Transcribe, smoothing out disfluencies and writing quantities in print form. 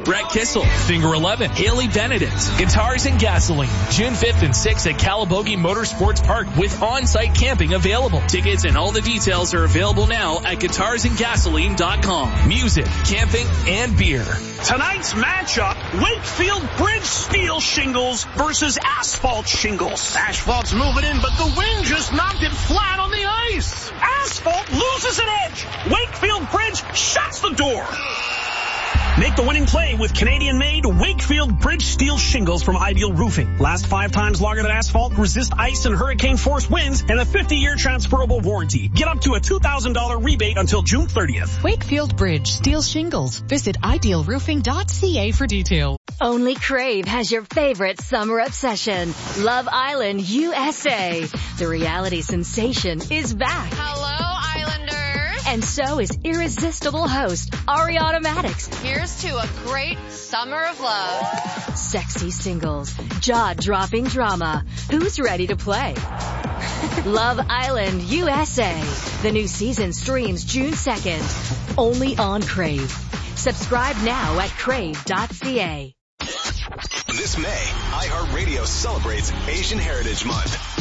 Brett Kissel, Finger 11, Haley Benedict. Guitars and Gasoline, June 5th and 6th at Calabogie Motorsports Park with on-site camping available. Tickets and all the details are available now at guitarsandgasoline.com. Music, camping, and beer. Tonight's matchup, Wakefield Bridge Steel Shingles versus Asphalt Shingles. Asphalt's moving in, but the wind just knocked it flat on the ice. Asphalt loses an edge. Wakefield Bridge shuts the door. Make the winning play with Canadian-made Wakefield Bridge Steel Shingles from Ideal Roofing. Last 5 times longer than asphalt, resist ice and hurricane-force winds, and a 50-year transferable warranty. Get up to a $2,000 rebate until June 30th. Wakefield Bridge Steel Shingles. Visit idealroofing.ca for details. Only Crave has your favorite summer obsession. Love Island USA. The reality sensation is back. Hello, Islanders. And so is irresistible host Ariana Maddox. Here's to a great summer of love. Sexy singles, jaw-dropping drama. Who's ready to play? Love Island USA. The new season streams June 2nd. Only on Crave. Subscribe now at crave.ca. This May, iHeartRadio celebrates Asian Heritage Month.